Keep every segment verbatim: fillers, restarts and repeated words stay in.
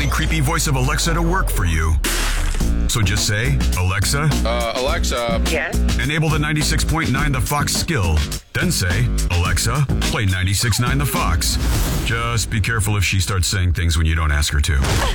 creepy voice of Alexa to work for you. So just say, Alexa, Uh, Alexa. Yes? enable the ninety-six point nine The Fox skill. Then say, Alexa, play ninety-six point nine The Fox. Just be careful if she starts saying things when you don't ask her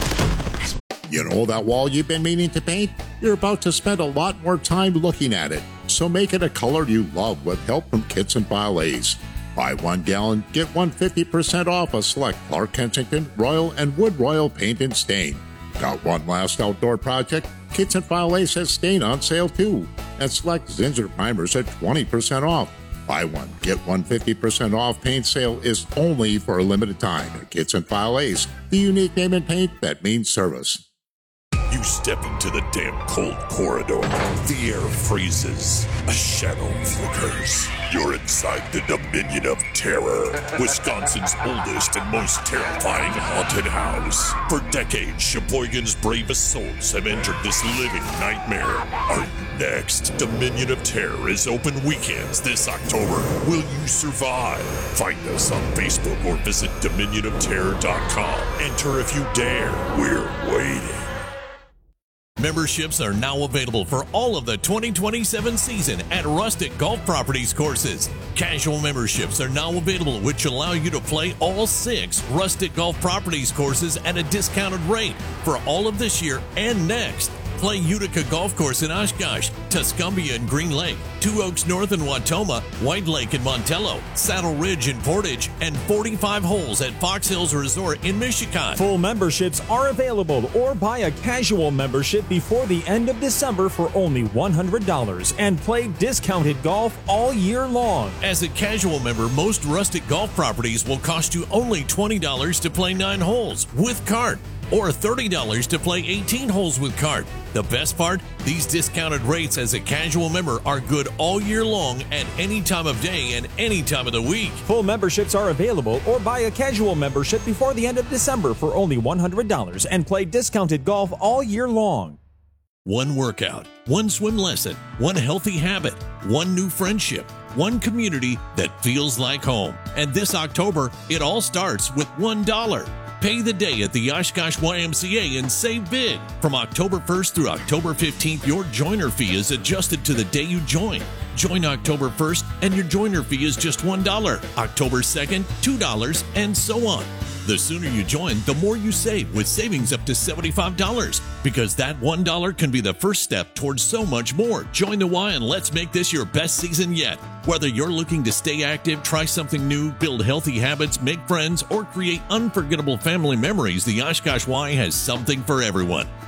to. You know that wall you've been meaning to paint? You're about to spend a lot more time looking at it. So make it a color you love with help from Kits and File Ace. Buy one gallon, get one fifty percent off a select Clark Kensington, Royal, and Wood Royal paint and stain. Got one last outdoor project? Kits and File Ace has stain on sale too. And select Zinsser primers at twenty percent off. Buy one, get one fifty percent off paint sale is only for a limited time at Kits and File Ace, the unique name in paint that means service. You step into the damn cold corridor. The air freezes. A shadow flickers. You're inside the Dominion of Terror, Wisconsin's oldest and most terrifying haunted house. For decades, Sheboygan's bravest souls have entered this living nightmare. Are you next? Dominion of Terror is open weekends this October. Will you survive? Find us on Facebook or visit dominion of terror dot com. Enter if you dare. We're waiting. Memberships are now available for all of the twenty twenty-seven season at Rustic Golf Properties courses. Casual memberships are now available, which allow you to play all six Rustic Golf Properties courses at a discounted rate for all of this year and next. Play Utica Golf Course in Oshkosh, Tuscumbia and Green Lake, Two Oaks North in Watoma, White Lake in Montello, Saddle Ridge in Portage, and forty-five holes at Fox Hills Resort in Michigan. Full memberships are available, or buy a casual membership before the end of December for only one hundred dollars and play discounted golf all year long. As a casual member, most Rustic Golf Properties will cost you only twenty dollars to play nine holes with cart, or thirty dollars to play eighteen holes with cart. The best part? These discounted rates as a casual member are good all year long at any time of day and any time of the week. Full memberships are available, or buy a casual membership before the end of December for only one hundred dollars and play discounted golf all year long. One workout, one swim lesson, one healthy habit, one new friendship, one community that feels like home. And this October, it all starts with one dollar. Pay the day at the Oshkosh Y M C A and save big. From October first through October fifteenth, your joiner fee is adjusted to the day you join. Join October first and your joiner fee is just one dollar. October second, two dollars, and so on. The sooner you join, the more you save, with savings up to seventy-five dollars. Because that one dollar can be the first step towards so much more. Join the Y and let's make this your best season yet. Whether you're looking to stay active, try something new, build healthy habits, make friends, or create unforgettable family memories, the Oshkosh Y has something for everyone.